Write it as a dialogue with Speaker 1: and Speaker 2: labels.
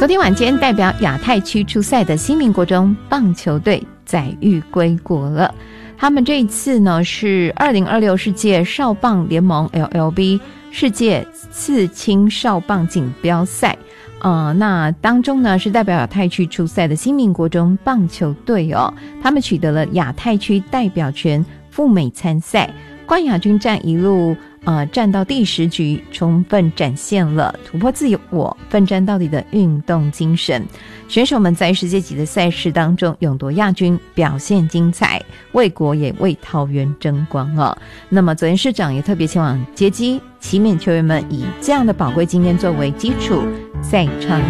Speaker 1: 昨天晚间代表亚太区出赛的新民国中棒球队载誉归国了。他们这一次呢是2026世界少棒联盟 LLB 世界次青少棒锦标赛。那当中呢是代表亚太区出赛的新民国中棒球队哦，他们取得了亚太区代表权赴美参赛，冠亚军战一路战到第10局，充分展现了突破自我、奋战到底的运动精神。选手们在世界级的赛事当中勇夺亚军，表现精彩，为国也为桃园争光哦。那么昨天市长也特别前往接机，期勉球员们以这样的宝贵经验作为基础，再创